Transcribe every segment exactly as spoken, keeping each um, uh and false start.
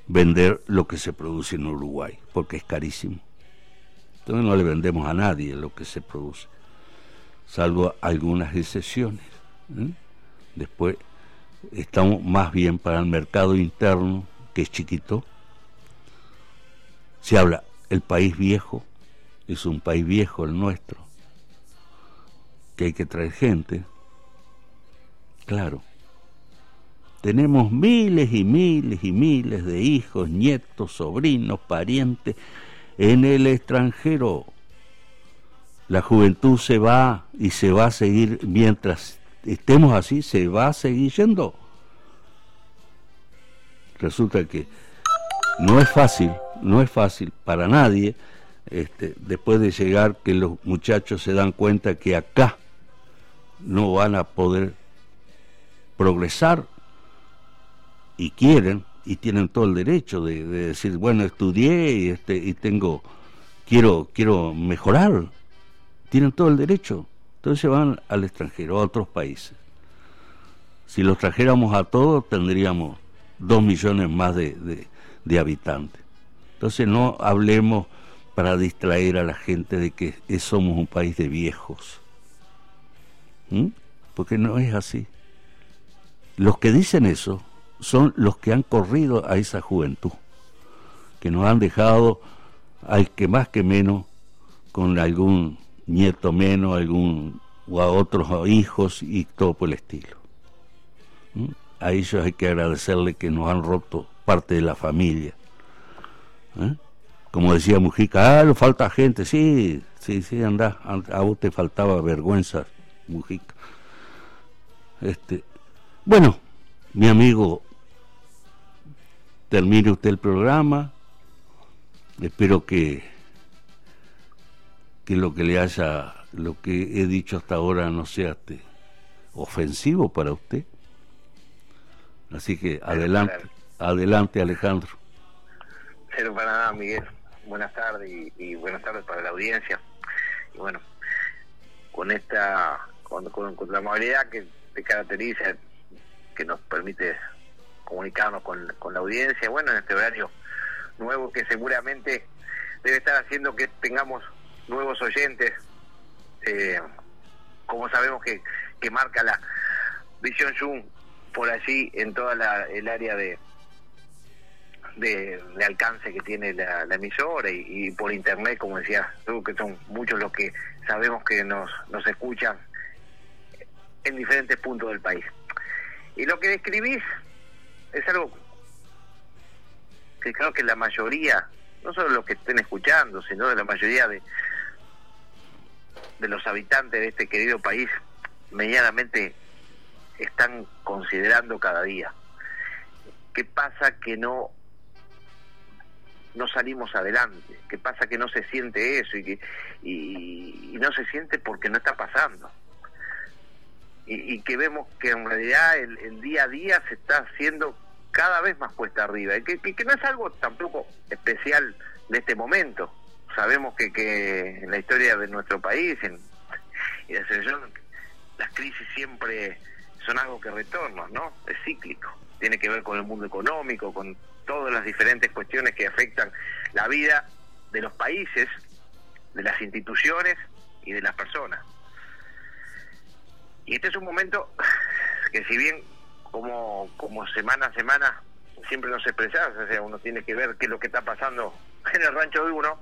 vender lo que se produce en Uruguay, porque es carísimo. Entonces no le vendemos a nadie lo que se produce, salvo algunas excepciones, ¿eh? Después estamos más bien para el mercado interno, que es chiquito. Se habla, el país viejo, es un país viejo el nuestro, que hay que traer gente. Claro, tenemos miles y miles y miles de hijos, nietos, sobrinos, parientes en el extranjero. La juventud se va y se va a seguir, mientras estemos así, se va a seguir yendo. Resulta que no es fácil, no es fácil para nadie, este, después de llegar, que los muchachos se dan cuenta que acá no van a poder progresar, y quieren, y tienen todo el derecho de, de decir, bueno, estudié y, este, y tengo, quiero, quiero mejorar, tienen todo el derecho. Entonces van al extranjero, a otros países. Si los trajéramos a todos, tendríamos dos millones más de, de, de habitantes. Entonces no hablemos para distraer a la gente de que somos un país de viejos, ¿Mm? Porque no es así. Los que dicen eso son los que han corrido a esa juventud, que nos han dejado, al que más que menos, con algún nieto menos, algún o a otros hijos y todo por el estilo. ¿Mm? A ellos hay que agradecerle que nos han roto parte de la familia. ¿Eh? Como decía Mujica, ah, le falta gente, sí, sí, sí, anda, a vos te faltaba vergüenza, Mujica. Este, bueno, mi amigo, termine usted el programa. Espero que que lo que le haya, lo que he dicho hasta ahora no sea este, ofensivo para usted. Así que adelante, adelante, Alejandro. Pero para nada, Miguel. Buenas tardes y, y buenas tardes para la audiencia. Y bueno, con esta, con, con, con la amabilidad que te caracteriza, que nos permite comunicarnos con, con la audiencia, bueno, en este horario nuevo que seguramente debe estar haciendo que tengamos nuevos oyentes, eh, como sabemos que, que marca la Visión Zoom por allí en toda la, el área de, de, de alcance que tiene la, la emisora y, y por internet, como decía tú, que son muchos los que sabemos que nos, nos escuchan en diferentes puntos del país. Y lo que describís es algo que creo que la mayoría, no solo los que estén escuchando, sino de la mayoría de, de los habitantes de este querido país, medianamente están considerando cada día. ¿Qué pasa que no no salimos adelante? ¿Qué pasa que no se siente eso? Y, que, y, y no se siente porque no está pasando. Y, y que vemos que en realidad el, el día a día se está haciendo cada vez más cuesta arriba. Y que, que, que no es algo tampoco especial de este momento. Sabemos que, que en la historia de nuestro país en, y la selección, las crisis siempre son algo que retornan, ¿no? Es cíclico. Tiene que ver con el mundo económico, con todas las diferentes cuestiones que afectan la vida de los países, de las instituciones y de las personas. Y este es un momento que, si bien como, como semana a semana siempre nos expresamos, o sea, uno tiene que ver qué es lo que está pasando en el rancho de uno,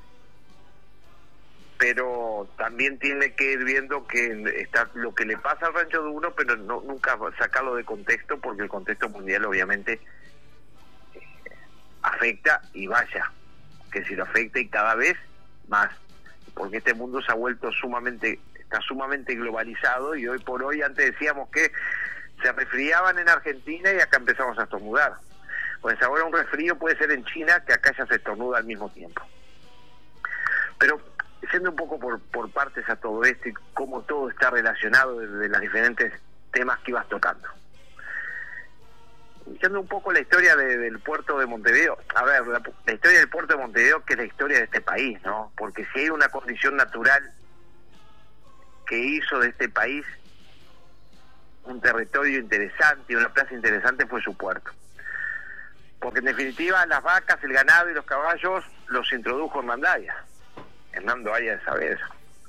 pero también tiene que ir viendo que está lo que le pasa al rancho de uno, pero no, nunca sacarlo de contexto, porque el contexto mundial obviamente eh, afecta, y vaya, que si lo afecta y cada vez más, porque este mundo se ha vuelto sumamente, está sumamente globalizado, y hoy por hoy, antes decíamos que se resfriaban en Argentina y acá empezamos a estornudar. Pues ahora un resfrío puede ser en China, que acá ya se estornuda al mismo tiempo. Pero siendo un poco por, por partes a todo esto y cómo todo está relacionado desde los diferentes temas que ibas tocando. Siendo un poco la historia de, del puerto de Montevideo. A ver, la, la historia del puerto de Montevideo, que es la historia de este país, ¿no? Porque si hay una condición natural que hizo de este país un territorio interesante y una plaza interesante, fue su puerto. porque en definitiva las vacas, el ganado y los caballos los introdujo Hernando Hernando Arias de Saavedra.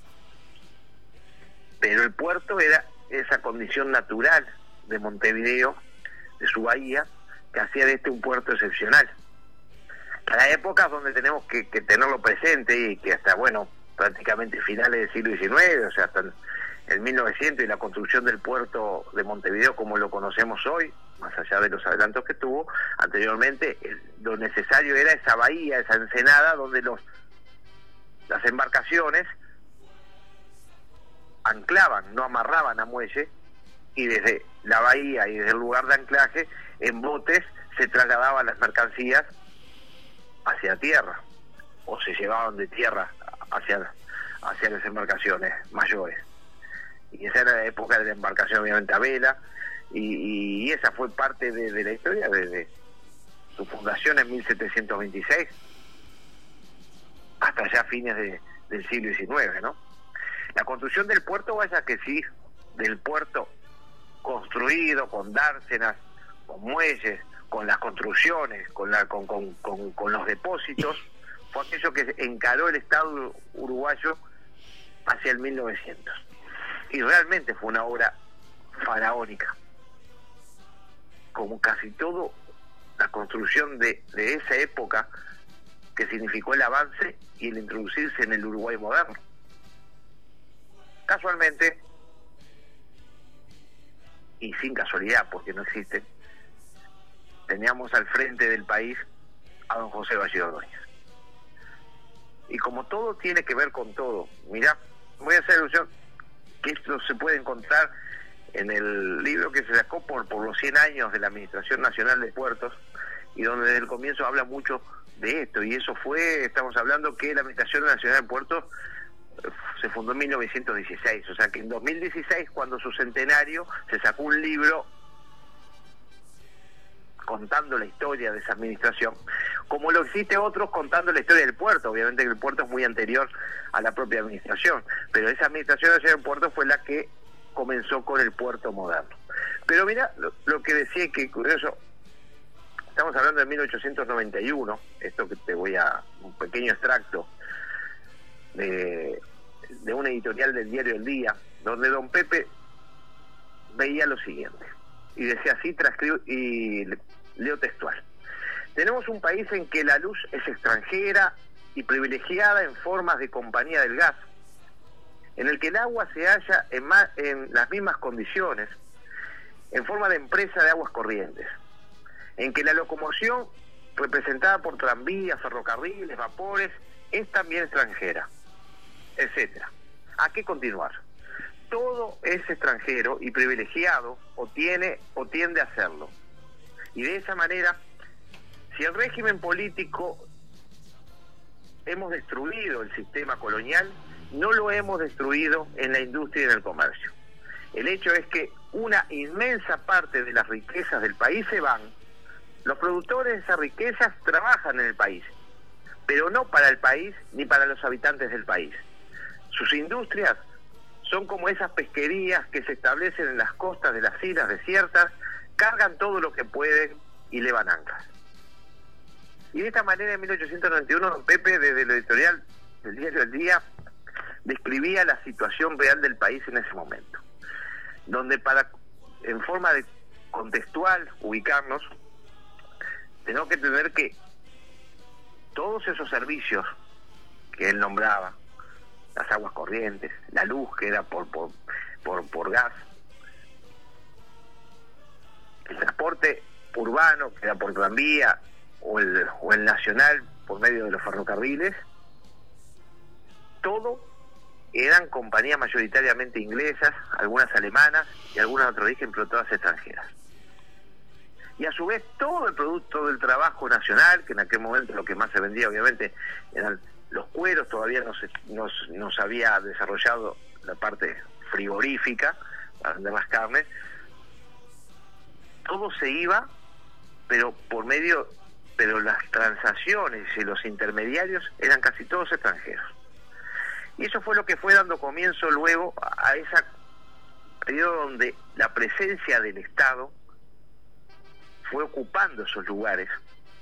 Pero el puerto era esa condición natural de Montevideo, de su bahía, que hacía de este un puerto excepcional. Para épocas donde tenemos que, que tenerlo presente, y que hasta, bueno, prácticamente finales del siglo diecinueve, o sea, hasta el mil novecientos y la construcción del puerto de Montevideo como lo conocemos hoy, más allá de los adelantos que tuvo anteriormente, el, lo necesario era esa bahía, esa ensenada donde los las embarcaciones anclaban, no amarraban a muelle, y desde la bahía y desde el lugar de anclaje en botes se trasladaban las mercancías hacia tierra, o se llevaban de tierra hacia, hacia las embarcaciones mayores. Y esa era la época de la embarcación, obviamente, a vela, y, y esa fue parte de, de la historia desde su fundación en mil setecientos veintiséis hasta ya fines de, del siglo diecinueve, ¿no? La construcción del puerto, vaya que sí, del puerto construido con dársenas, con muelles, con las construcciones, con, la, con, con, con, con los depósitos, fue aquello que encaró el Estado uruguayo hacia el mil novecientos. Y realmente fue una obra faraónica. Como casi todo la construcción de, de esa época, que significó el avance y el introducirse en el Uruguay moderno. Casualmente, y sin casualidad, porque no existe, teníamos al frente del país a don José Valle Ordóñez. Y como todo tiene que ver con todo, mirá, voy a hacer alusión que esto se puede encontrar en el libro que se sacó por, por los cien años de la Administración Nacional de Puertos, y donde desde el comienzo habla mucho de esto, y eso fue, estamos hablando que la Administración Nacional de Puertos se fundó en mil novecientos dieciséis, o sea que en dos mil dieciséis, cuando su centenario, se sacó un libro contando la historia de esa administración, como lo existe otros contando la historia del puerto. Obviamente que el puerto es muy anterior a la propia administración, pero esa Administración Nacional de Puertos fue la que comenzó con el puerto moderno. Pero mira, lo, lo que decía, que curioso, estamos hablando de mil ochocientos noventa y uno, esto que te voy a, un pequeño extracto de, de una editorial del diario El Día, donde don Pepe veía lo siguiente, y decía así, transcribo y leo textual: tenemos un país en que la luz es extranjera y privilegiada en formas de compañía del gas, en el que el agua se halla en, ma en las mismas condiciones, en forma de empresa de aguas corrientes, en que la locomoción representada por tranvías, ferrocarriles, vapores, es también extranjera, etcétera. ¿A qué continuar? Todo es extranjero y privilegiado, o tiene o tiende a serlo. Y de esa manera, si el régimen político hemos destruido el sistema colonial, no lo hemos destruido en la industria y en el comercio. El hecho es que una inmensa parte de las riquezas del país se van. Los productores de esas riquezas trabajan en el país, pero no para el país ni para los habitantes del país. Sus industrias son como esas pesquerías que se establecen en las costas de las islas desiertas, cargan todo lo que pueden y levan anclas. Y de esta manera, en mil ochocientos noventa y uno, don Pepe, desde el editorial del diario El Día, describía la situación real del país en ese momento, donde para, en forma de contextual, ubicarnos, tenemos que entender que todos esos servicios que él nombraba, las aguas corrientes, la luz que era por, por, por, por gas, el transporte urbano que era por tranvía, o el, o el nacional por medio de los ferrocarriles, todo eran compañías mayoritariamente inglesas, algunas alemanas y algunas de otro origen, pero todas extranjeras. Y a su vez todo el producto del trabajo nacional, que en aquel momento lo que más se vendía obviamente eran los cueros, todavía no se, no, no se había desarrollado la parte frigorífica para vender las carnes, todo se iba, pero por medio, pero las transacciones y los intermediarios eran casi todos extranjeros. Y eso fue lo que fue dando comienzo luego a ese periodo donde la presencia del Estado fue ocupando esos lugares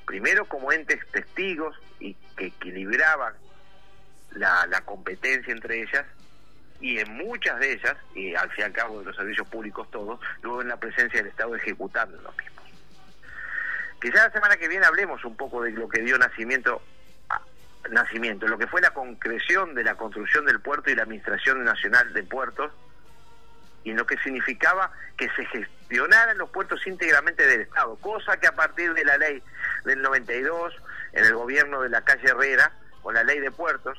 primero como entes testigos y que equilibraban la, la competencia entre ellas, y en muchas de ellas, y al fin y al cabo de los servicios públicos todos, luego en la presencia del Estado ejecutando los mismos. Quizás la semana que viene hablemos un poco de lo que dio nacimiento a, nacimiento, lo que fue la concreción de la construcción del puerto y la Administración Nacional de Puertos, y en lo que significaba que se gestionaran los puertos íntegramente del Estado, cosa que a partir de la ley del noventa y dos, en el gobierno de la calle Herrera, con la ley de puertos,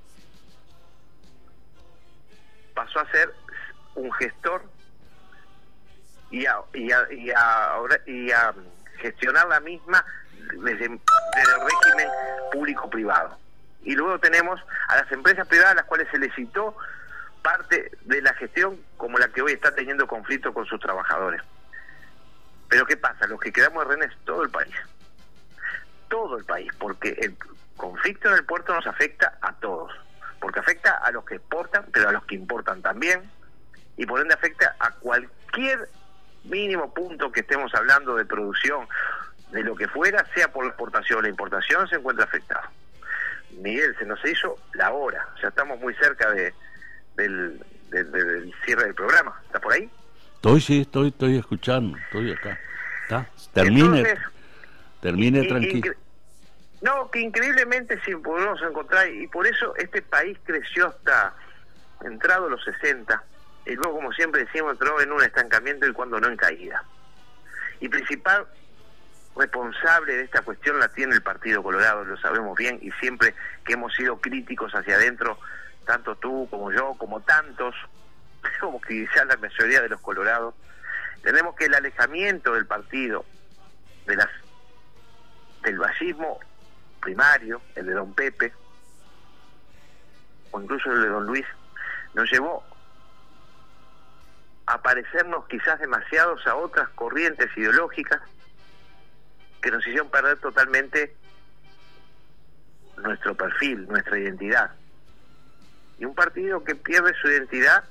pasó a ser un gestor y a, y a, y a, y a gestionar la misma desde, desde el régimen público-privado. Y luego tenemos a las empresas privadas a las cuales se les citó parte de la gestión, como la que hoy está teniendo conflicto con sus trabajadores. Pero ¿qué pasa? Los que quedamos de rehenes, todo el país. Todo el país, porque el conflicto en el puerto nos afecta a todos. Porque afecta a los que exportan, pero a los que importan también, y por ende afecta a cualquier mínimo punto que estemos hablando de producción, de lo que fuera, sea por la exportación o la importación, se encuentra afectado. Miguel, se nos hizo la hora, ya estamos muy cerca de, del, del, del cierre del programa. ¿Está por ahí? Estoy, sí, estoy, estoy escuchando, estoy acá. ¿Está? Termine, Entonces, termine y, tranquilo. Y, No, que increíblemente sí podemos encontrar, y por eso este país creció hasta entrado los sesenta, y luego, como siempre decimos, entró en un estancamiento y cuando no en caída. Y principal responsable de esta cuestión la tiene el Partido Colorado, lo sabemos bien, y siempre que hemos sido críticos hacia adentro, tanto tú como yo, como tantos, como quizás la mayoría de los colorados, tenemos que el alejamiento del partido, de las del vallismo primario, el de don Pepe, o incluso el de don Luis, nos llevó a parecernos quizás demasiados a otras corrientes ideológicas que nos hicieron perder totalmente nuestro perfil, nuestra identidad. Y un partido que pierde su identidad,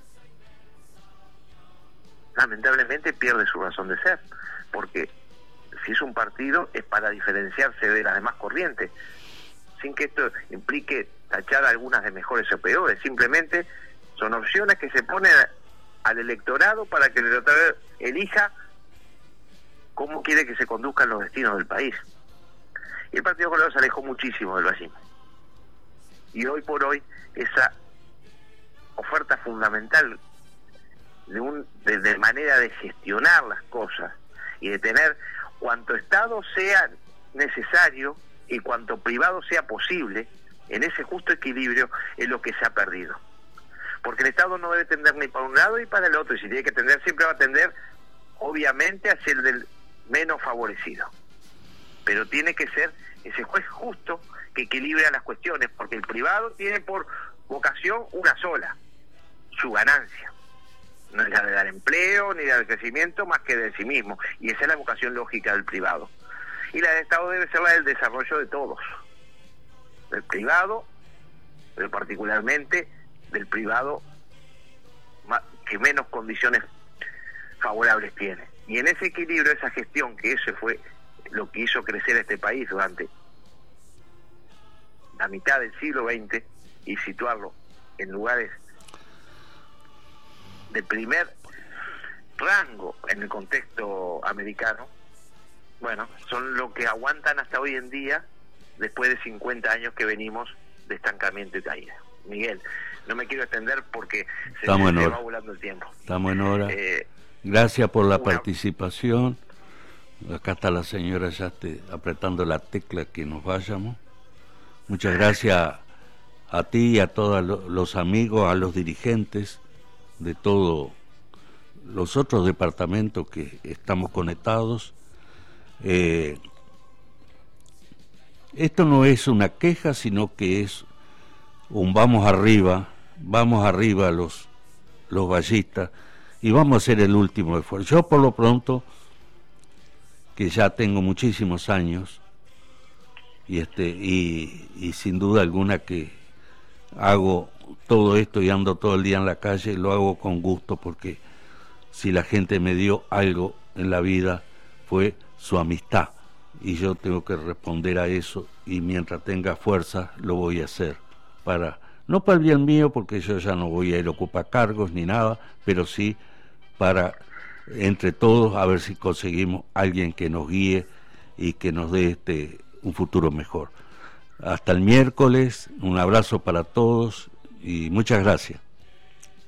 lamentablemente pierde su razón de ser, porque si es un partido es para diferenciarse de las demás corrientes, sin que esto implique tachar algunas de mejores o peores, simplemente son opciones que se ponen al electorado para que el electorado elija cómo quiere que se conduzcan los destinos del país. Y el Partido Colorado se alejó muchísimo del vallismo. Y hoy por hoy esa oferta fundamental de, un, de, de manera de gestionar las cosas y de tener cuanto Estado sea necesario y cuanto privado sea posible, en ese justo equilibrio es lo que se ha perdido. Porque el Estado no debe tender ni para un lado ni para el otro, y si tiene que tender, siempre va a tender, obviamente, hacia el del menos favorecido. Pero tiene que ser ese juez justo que equilibra las cuestiones, porque el privado tiene por vocación una sola, su ganancia. No es la de dar empleo ni dar crecimiento más que de sí mismo, y esa es la vocación lógica del privado. Y la del Estado debe ser la del desarrollo de todos, del privado, pero particularmente del privado que menos condiciones favorables tiene. Y en ese equilibrio, esa gestión, que eso fue lo que hizo crecer este país durante la mitad del siglo veinte y situarlo en lugares de primer rango en el contexto americano, bueno, son lo que aguantan hasta hoy en día, después de cincuenta años que venimos de estancamiento y caída. Miguel, no me quiero extender porque se, se, se va volando el tiempo. Estamos en hora. Eh, Gracias por la una... participación. Acá está la señora ya te, apretando la tecla que nos vayamos. Muchas gracias a ti y a todos los amigos, a los dirigentes de todos los otros departamentos que estamos conectados. Eh, esto no es una queja, sino que es un vamos arriba, vamos arriba los, los vallistas, y vamos a hacer el último esfuerzo. Yo por lo pronto, que ya tengo muchísimos años, y este y, y sin duda alguna que hago todo esto y ando todo el día en la calle, lo hago con gusto, porque si la gente me dio algo en la vida fue su amistad, y yo tengo que responder a eso, y mientras tenga fuerza lo voy a hacer, para no para el bien mío, porque yo ya no voy a ir a ocupar cargos ni nada, pero sí para entre todos a ver si conseguimos alguien que nos guíe y que nos dé este un futuro mejor. Hasta el miércoles, un abrazo para todos y muchas gracias.